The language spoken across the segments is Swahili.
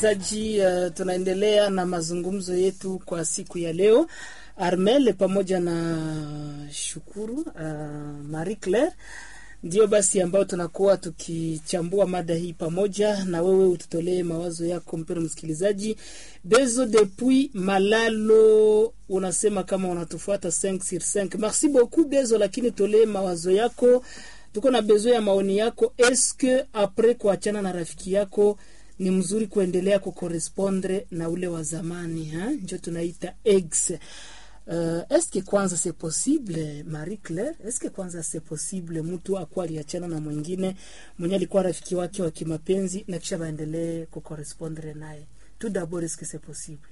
Zaji, tunaendelea na mazungumzo yetu kwa siku ya leo. Armel pamoja na Shukuru, Marie Claire ndio basi ambao tunakuwa tukichambua mada hii pamoja na wewe. Ututolee mawazo yako mpendwa msikilizaji. Bezo depuis Malalo unasema kama unatufuata 5/5. Merci beaucoup Bezo, lakini tolee mawazo yako. Tuko na bezo ya maoni yako. Est-ce que après kuachana na rafiki yako ni mzuri kuendelea kukorespondre na ule wa zamani, ndio tunaita ex? Est-ce que kwanza c'est possible, Marie Claire? Est-ce que kwanza c'est possible mtu akwa aliachana na mwingine mwenye alikuwa rafiki wake wa kimapenzi na kisha baendelee kukorespondre naye? Tout d'abord, est-ce que c'est possible?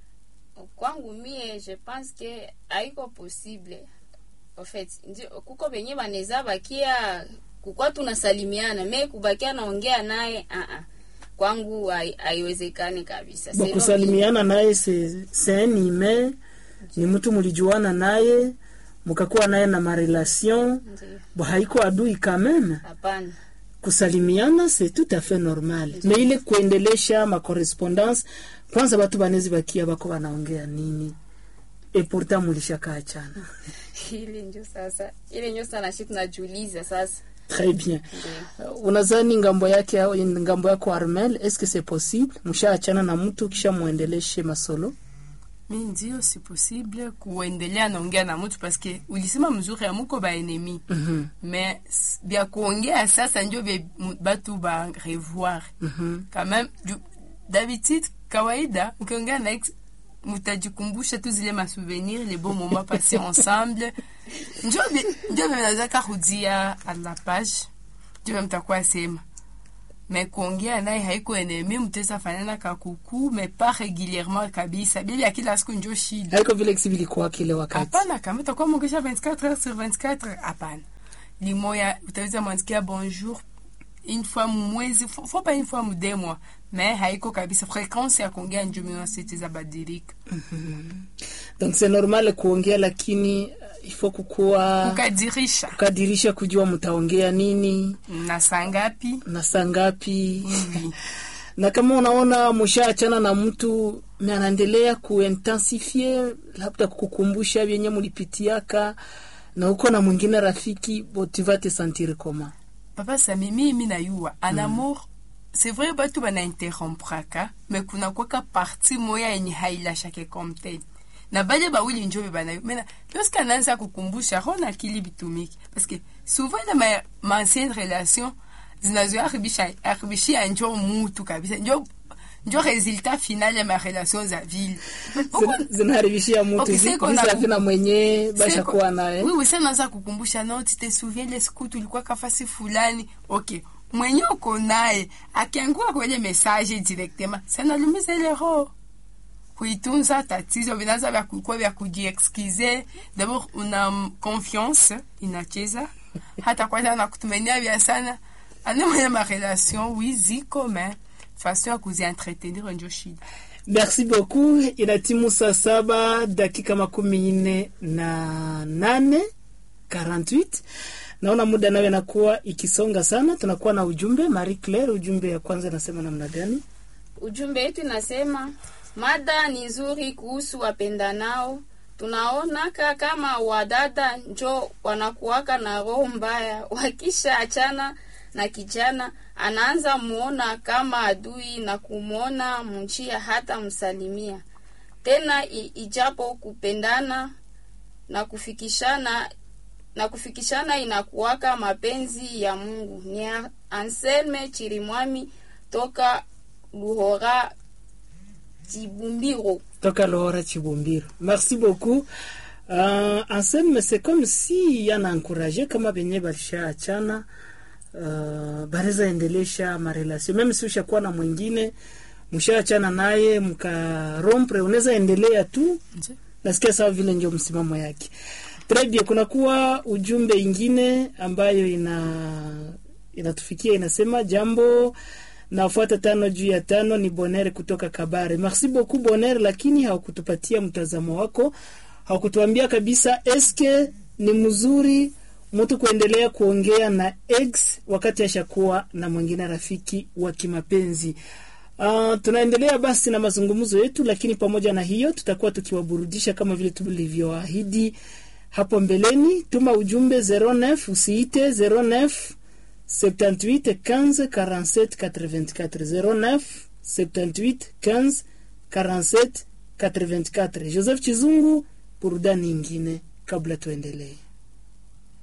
Kwangu mie je pense que haiko possible. En fait, kuko benye baneza bakia kukwa tunasalimiana, mimi kubakia naongea naye kwangu haiwezekani kabisa. Kusalimiana naye c'est un ni mtu mlijuana naye mkakuwa naye na marelation, haiko adui quand même. Hapana. Kusalimiana c'est tout à fait normal. Mais ile kuendelesha ma correspondance, kwanza watu banezi bakia bako wanaongea nini? Et pourtant mulishakaachana. Ile ndio sasa shit tunajiuliza sasa. Très bien. Unazani ngambo yake au ngambo yako Armel, est-ce que c'est possible mshaachana na mtu kisha muendeleshe masolo? Mimi ndio si possible kuendelea naongea na mtu parce que ulisema mzuri ya muko ba ennemi. Mais bia kuongea sasa ndio batu ba revoir. Quand même d'habitude kawaida ukiongea na ex mutajikumbusha tu zile ma souvenirs, les bons moments passés ensemble. Ndio mnaweza kurudia à la page. Ndio mtakuwa sema. Mais kuongea naye haiko enemy, mtesa fanana kakuku, mais pas régulièrement kabisa. Bibi akila siku ndio shida. Haiko vile exibili kwa kile wakati. Hapana, kama utakuwa mngesha 24 heures sur 24, hapana. Limoya utaweza mwandikia bonjour une fois mwezi, faut pas une fois ou deux mois. Mais haiko kabisa fréquence ya kuongea ndio mimi nasitiza badirika. Donc c'est normal kuongea, lakini il faut kukua ukadirisha kujua mtaongea nini na sangapi. Na kama unaona mshaachana na mtu anaendelea kuintensifier, labda kukukumbusha vyenye mlipitiaka na uko na mwingine rafiki, tu vas te sentir comment? Papa sa mimi na yua en amour. C'est vrai batu bana interrompraka, mais kuna kwa partie moya yenye haila shake content. Na bale ba wili njobe bana. Mena lorsque anaanza kukumbusha rona akili bitumiki, parce que souvent na ma ancienne relation zinazoea haribishia njo mutu kabisa. Njo resultat final ya ma relation za ville. Zinaharibishia mutu kabisa vina mwenye basha kuwa naye. Oui, ça naanza kukumbusha, non, tu te souviens les siku tulikuwa kafasi fulani. OK. Mwenye uko naye akiangua kwenye message directement, sana lumiza ile roho. Kuitunza tatizo vinaanza vya kukua vya kujiexcuser. D'abord una confiance inacheza. Hata kwanza na kutumenia vya sana. Ana mwenye ma relation oui ziko mais façon ya kuzientretenir ndio shida. Merci beaucoup. Inatimu saa 7 dakika 48. Naona muda nawe nakuwa ikisonga sana. Tunakuwa na ujumbe. Marie Claire, ujumbe ya kwanza nasema namna gani? Ujumbe yetu nasema mada ni nzuri kuhusu wapendanao. Tunaona kama wadada njo wanakuwaka na roho mbaya. Wakisha achana na kijana anaanza muona kama adui na kumuona mchia hata msalimia. Tena ijapo kupendana na kufikishana inakuwaka mapenzi ya Mungu. Ni Anselme Chirimwami toka Luhora Chibumbiro. Merci beaucoup. Anselme, c'est comme si yana encouragé kama benye balisha achana bareza endelesha ma relation, même si ushakuwa na mwingine mshaachana naye mkarompre, unaweza endelea tu. Nasikia sawa vile ndio msimamo yake. Très bien, kuna kuwa ujumbe ingine ambayo inatufikia inasema jambo nafuata 5 ni Bonheur kutoka Kabare. Merci beaucoup Bonheur, lakini haukutupatia mtazamo wako. Haukutuambia kabisa eske ni mzuri mtu kuendelea kuongea na ex wakati ashakuwa na mwingine rafiki wa kimapenzi. Tunaendelea basi na mazungumzo yetu, lakini pamoja na hiyo tutakuwa tukiwaburudisha kama vile tulivyoahidi hapo mbeleni. Tuma ujumbe 09, usiite 09 78 15 47 84 09 78 15 47 84. Joseph Chizungu, burudani nyingine kabla tuendelee.